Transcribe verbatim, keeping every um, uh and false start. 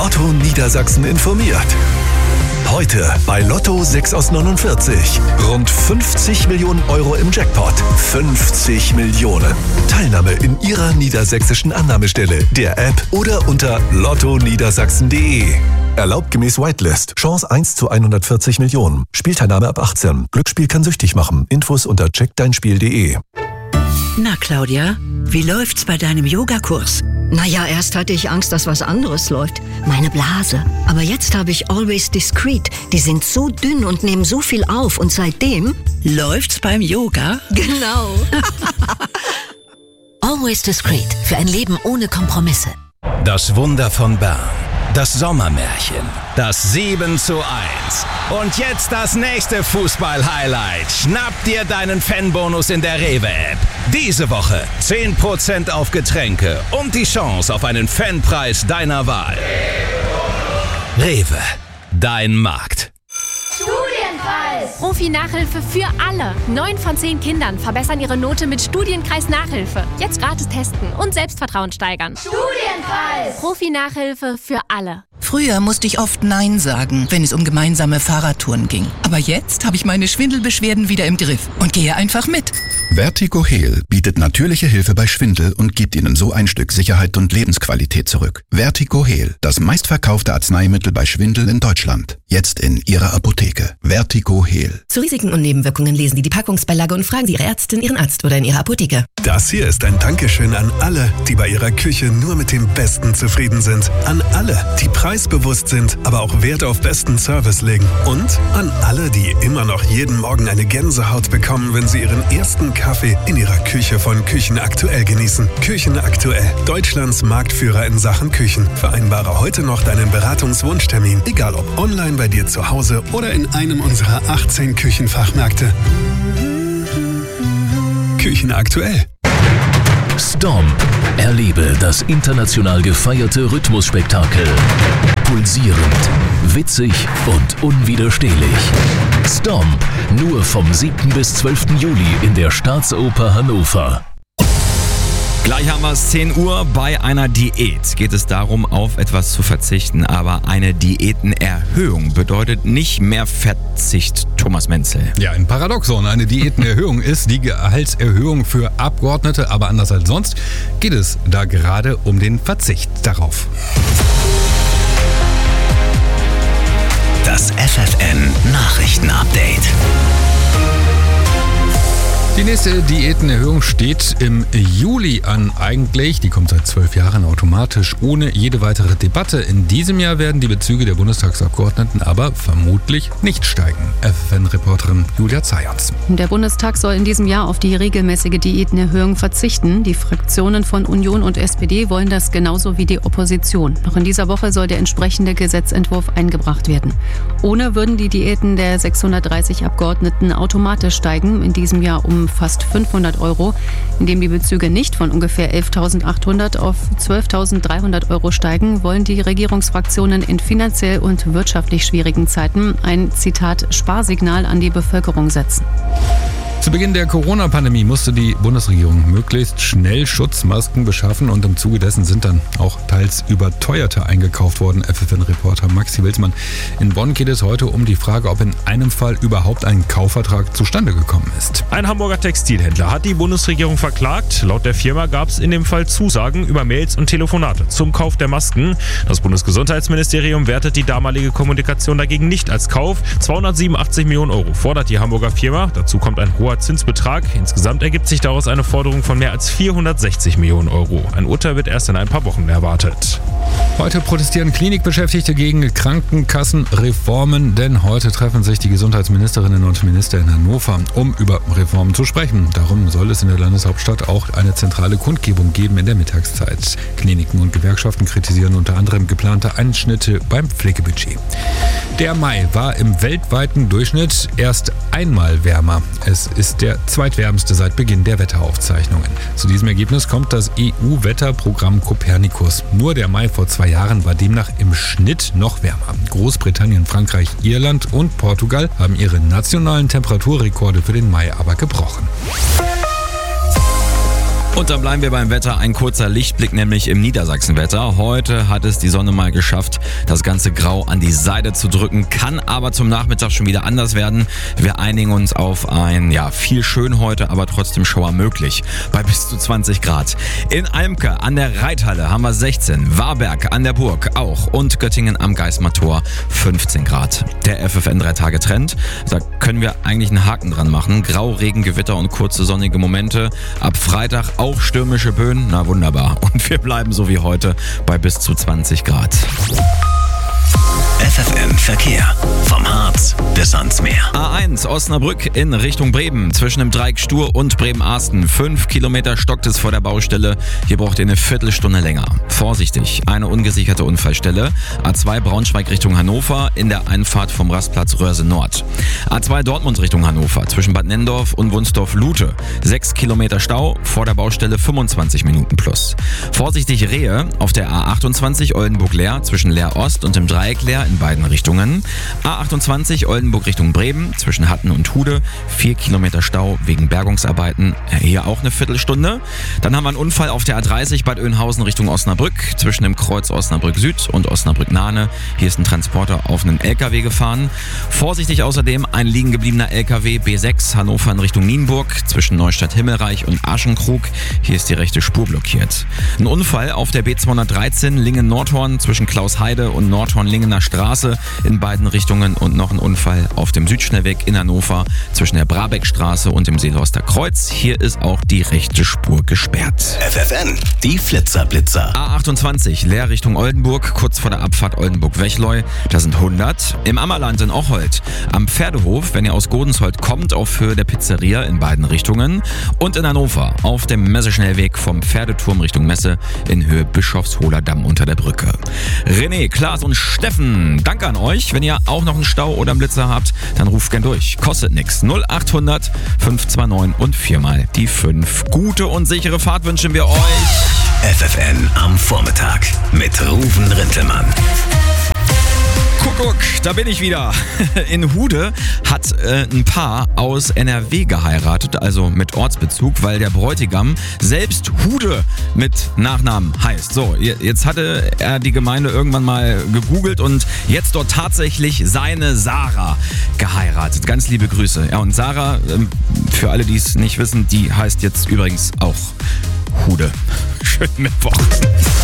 Lotto Niedersachsen informiert. Heute bei Lotto sechs aus neunundvierzig. Rund fünfzig Millionen Euro im Jackpot. fünfzig Millionen. Teilnahme in Ihrer niedersächsischen Annahmestelle, der App oder unter lotto niedersachsen punkt de. Erlaubt gemäß Whitelist. Chance eins zu hundertvierzig Millionen. Spielteilnahme ab achtzehn. Glücksspiel kann süchtig machen. Infos unter check dein spiel punkt de. Na Claudia, wie läuft's bei deinem Yogakurs? Naja, erst hatte ich Angst, dass was anderes läuft. Meine Blase. Aber jetzt habe ich Always Discreet. Die sind so dünn und nehmen so viel auf. Und seitdem... Läuft's beim Yoga? Genau. Always Discreet. Für ein Leben ohne Kompromisse. Das Wunder von Bern. Das Sommermärchen. Das sieben zu eins. Und jetzt das nächste Fußball-Highlight. Schnapp dir deinen Fanbonus in der Rewe-App. Diese Woche zehn Prozent auf Getränke und die Chance auf einen Fanpreis deiner Wahl. Rewe, dein Markt. Studienkreis! Profi-Nachhilfe für alle. Neun von zehn Kindern verbessern ihre Note mit Studienkreis-Nachhilfe. Jetzt gratis testen und Selbstvertrauen steigern. Studienkreis! Profi-Nachhilfe für alle. Früher musste ich oft Nein sagen, wenn es um gemeinsame Fahrradtouren ging. Aber jetzt habe ich meine Schwindelbeschwerden wieder im Griff und gehe einfach mit. VertigoHeal bietet natürliche Hilfe bei Schwindel und gibt Ihnen so ein Stück Sicherheit und Lebensqualität zurück. VertigoHeal, das meistverkaufte Arzneimittel bei Schwindel in Deutschland. Jetzt in Ihrer Apotheke. VertigoHeal. Zu Risiken und Nebenwirkungen lesen Sie die Packungsbeilage und fragen Sie Ihre Ärztin, Ihren Arzt oder in Ihrer Apotheke. Das hier ist ein Dankeschön an alle, die bei ihrer Küche nur mit dem Besten zufrieden sind. An alle, die preisbewusst sind, aber auch Wert auf besten Service legen. Und an alle, die immer noch jeden Morgen eine Gänsehaut bekommen, wenn sie ihren ersten Kaffee in ihrer Küche von Küchenaktuell genießen. Küchenaktuell, Deutschlands Marktführer in Sachen Küchen. Vereinbare heute noch deinen Beratungswunschtermin, egal ob online bei dir zu Hause oder in einem unserer achtzehn Küchenfachmärkte. Küchenaktuell. Stomp. Erlebe das international gefeierte Rhythmusspektakel. Pulsierend, witzig und unwiderstehlich. Stomp. Nur vom siebten bis zwölften Juli in der Staatsoper Hannover. Gleich haben wir es zehn Uhr. Bei einer Diät geht es darum, auf etwas zu verzichten. Aber eine Diätenerhöhung bedeutet nicht mehr Verzicht. Thomas Menzel. Ja, ein Paradoxon. Eine Diätenerhöhung ist die Gehaltserhöhung für Abgeordnete. Aber anders als sonst geht es da gerade um den Verzicht darauf. Das F F N Nachrichtenupdate. Die nächste Diätenerhöhung steht im Juli an eigentlich. Die kommt seit zwölf Jahren automatisch ohne jede weitere Debatte. In diesem Jahr werden die Bezüge der Bundestagsabgeordneten aber vermutlich nicht steigen. F F N-Reporterin Julia Zayans. Der Bundestag soll in diesem Jahr auf die regelmäßige Diätenerhöhung verzichten. Die Fraktionen von Union und S P D wollen das genauso wie die Opposition. Noch in dieser Woche soll der entsprechende Gesetzentwurf eingebracht werden. Ohne würden die Diäten der sechshundertdreißig Abgeordneten automatisch steigen. In diesem Jahr um fast fünfhundert Euro, indem die Bezüge nicht von ungefähr elftausendachthundert auf zwölftausenddreihundert Euro steigen, wollen die Regierungsfraktionen in finanziell und wirtschaftlich schwierigen Zeiten ein, Zitat, Sparsignal an die Bevölkerung setzen. Zu Beginn der Corona-Pandemie musste die Bundesregierung möglichst schnell Schutzmasken beschaffen und im Zuge dessen sind dann auch teils überteuerte eingekauft worden. F F N-Reporter Maxi Wilsmann. In Bonn geht es heute um die Frage, ob in einem Fall überhaupt ein Kaufvertrag zustande gekommen ist. Ein Hamburger Textilhändler hat die Bundesregierung verklagt. Laut der Firma gab es in dem Fall Zusagen über Mails und Telefonate zum Kauf der Masken. Das Bundesgesundheitsministerium wertet die damalige Kommunikation dagegen nicht als Kauf. zweihundertsiebenundachtzig Millionen Euro fordert die Hamburger Firma. Dazu kommt ein hoher Zinsbetrag. Insgesamt ergibt sich daraus eine Forderung von mehr als vierhundertsechzig Millionen Euro. Ein Urteil wird erst in ein paar Wochen erwartet. Heute protestieren Klinikbeschäftigte gegen Krankenkassenreformen, denn heute treffen sich die Gesundheitsministerinnen und Minister in Hannover, um über Reformen zu sprechen. Darum soll es in der Landeshauptstadt auch eine zentrale Kundgebung geben in der Mittagszeit. Kliniken und Gewerkschaften kritisieren unter anderem geplante Einschnitte beim Pflegebudget. Der Mai war im weltweiten Durchschnitt erst einmal wärmer. Es ist der zweitwärmste seit Beginn der Wetteraufzeichnungen. Zu diesem Ergebnis kommt das E U-Wetterprogramm Copernicus. Nur der Mai vor zwei Jahren war demnach im Schnitt noch wärmer. Großbritannien, Frankreich, Irland und Portugal haben ihre nationalen Temperaturrekorde für den Mai aber gebrochen. Und dann bleiben wir beim Wetter. Ein kurzer Lichtblick, nämlich im Niedersachsenwetter. Heute hat es die Sonne mal geschafft, das ganze Grau an die Seite zu drücken. Kann aber zum Nachmittag schon wieder anders werden. Wir einigen uns auf ein, ja, viel schön heute, aber trotzdem Schauer möglich. Bei bis zu zwanzig Grad. In Almke an der Reithalle haben wir sechzehn. Warberg an der Burg auch. Und Göttingen am Geismar-Tor fünfzehn Grad. Der F F N drei Tage Trend. Da können wir eigentlich einen Haken dran machen. Grau, Regen, Gewitter und kurze sonnige Momente. Ab Freitag auch stürmische Böen. Na wunderbar. Und wir bleiben so wie heute bei bis zu zwanzig Grad. F F N Verkehr. Vom Harz bis ans Meer. A eins Osnabrück in Richtung Bremen. Zwischen dem Dreieck Stur und Bremen-Arsten. Fünf Kilometer stockt es vor der Baustelle. Hier braucht ihr eine Viertelstunde länger. Vorsichtig, eine ungesicherte Unfallstelle. A zwei Braunschweig Richtung Hannover in der Einfahrt vom Rastplatz Röhrse Nord. A zwei Dortmund Richtung Hannover. Zwischen Bad Nenndorf und Wunsdorf-Lute. Sechs Kilometer Stau. Vor der Baustelle fünfundzwanzig Minuten plus. Vorsichtig Rehe auf der A achtundzwanzig Oldenburg-Leer. Zwischen Leer-Ost und dem Dreieck Leer in beiden Richtungen. A achtundzwanzig Oldenburg Richtung Bremen zwischen Hatten und Hude. Vier Kilometer Stau wegen Bergungsarbeiten. Hier auch eine Viertelstunde. Dann haben wir einen Unfall auf der A dreißig Bad Oeynhausen Richtung Osnabrück. Zwischen dem Kreuz Osnabrück Süd und Osnabrück Nahne. Hier ist ein Transporter auf einen L K W gefahren. Vorsichtig außerdem ein liegen gebliebener L K W B sechs Hannover in Richtung Nienburg. Zwischen Neustadt Himmelreich und Aschenkrug. Hier ist die rechte Spur blockiert. Ein Unfall auf der B zweihundertdreizehn Lingen-Nordhorn zwischen Klausheide und Nordhorn-Lingener Straße in beiden Richtungen und noch ein Unfall auf dem Südschnellweg in Hannover zwischen der Brabeckstraße und dem Seelhorster Kreuz. Hier ist auch die rechte Spur gesperrt. F F N, die Flitzer-Blitzer. A achtundzwanzig Leer Richtung Oldenburg, kurz vor der Abfahrt Oldenburg-Wechleu. Da sind hundert. Im Ammerland in Ocholt. Am Pferdehof, wenn ihr aus Godensholt kommt, auf Höhe der Pizzeria in beiden Richtungen. Und in Hannover auf dem Messeschnellweg vom Pferdeturm Richtung Messe in Höhe Bischofshohler Damm unter der Brücke. René, Klaas und Steffen, danke an euch. Wenn ihr auch noch einen Stau oder einen Blitzer habt, dann ruft gern durch. Kostet nix. null achthundert fünf zwei neun und viermal die fünf. Gute und sichere Fahrt wünschen wir euch. F F N am Vormittag mit Ruven Rintelmann. Kuckuck, da bin ich wieder. In Hude hat äh, ein Paar aus N R W geheiratet, also mit Ortsbezug, weil der Bräutigam selbst Hude mit Nachnamen heißt. So, jetzt hatte er die Gemeinde irgendwann mal gegoogelt und jetzt dort tatsächlich seine Sarah geheiratet. Ganz liebe Grüße. Ja, und Sarah, äh, für alle, die es nicht wissen, die heißt jetzt übrigens auch Hude. Schönen Mittwoch.